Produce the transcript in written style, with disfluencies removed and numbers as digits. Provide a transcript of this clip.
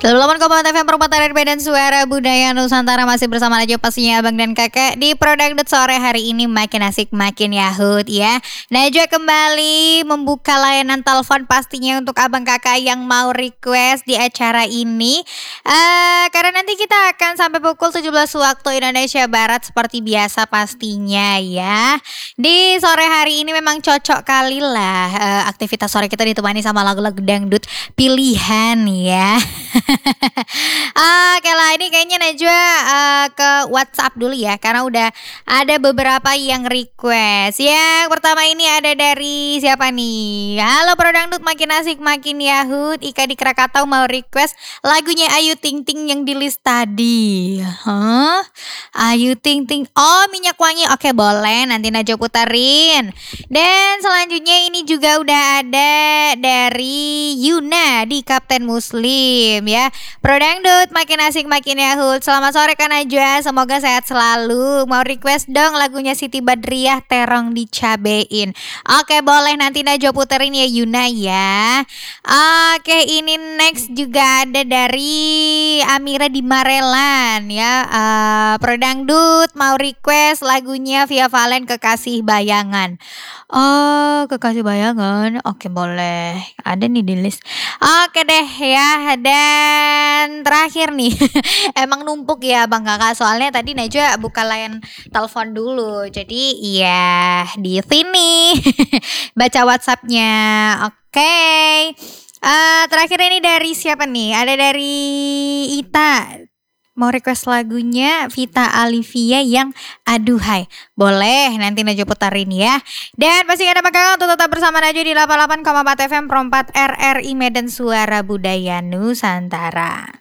98,4 FM Perempatan RB dan Suara Budaya Nusantara. Masih bersama Najwa pastinya abang dan kakak di Produk Dut sore hari ini. Makin asik makin yahut ya. Najwa kembali membuka layanan telepon pastinya untuk abang kakak yang mau request di acara ini. Karena nanti kita akan sampai pukul 17 waktu Indonesia Barat seperti biasa pastinya ya. Di sore hari ini memang cocok kali lah aktivitas sore kita ditemani sama lagu-lagu dangdut pilihan ya. Oke lah, ini kayaknya Najwa ke WhatsApp dulu ya, karena udah ada beberapa yang request. Yang pertama ini ada dari siapa nih? Halo Prodangdut, makin asik makin yahut. Ika di Krakatau mau request lagunya Ayu Ting Ting yang di list tadi. Ayu Ting Ting. Oh, Minyak Wangi. Oke, boleh, nanti Najwa putarin. Dan selanjutnya ini juga udah ada dari Yuna di Kapten Muslim ya. Prodangdut makin asik makin yahut. Selamat sore Kak Najwa, semoga sehat selalu. Mau request dong lagunya Siti Badriah, Terong Dicabein. Oke, boleh, nanti Najwa puterin ya Yuna ya. Oke, ini next juga ada dari Amira di Marelan ya. Prodangdut mau request lagunya Via Valen, Kekasih Bayangan. Oh, Kekasih Bayangan. Oke, boleh. Ada nih di list. Oke deh ya. Dan terakhir nih. Emang numpuk ya Bang Kakak. Soalnya tadi Najwa buka layan telepon dulu. Jadi ya di sini baca WhatsApp-nya. Oke. Terakhir ini dari siapa nih? Ada dari Ita. Mau request lagunya Vita Alivia yang Aduhai. Boleh, nanti Najwa putarin ya. Dan pasti ada Kakak untuk tetap bersama Najwa di 88,4 FM Perempat RRI Medan Suara Budaya Nusantara.